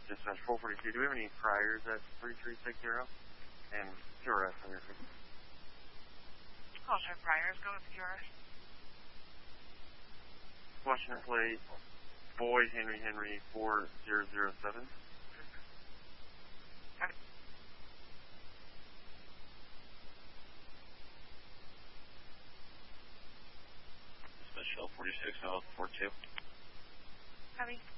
Dispatch 442, do we have any priors at 3360? And QRS on your frequency. Call sign priors, go with QRS. Washington plate, Boy Henry Henry 4007. Dispatch 46, 42. Copy.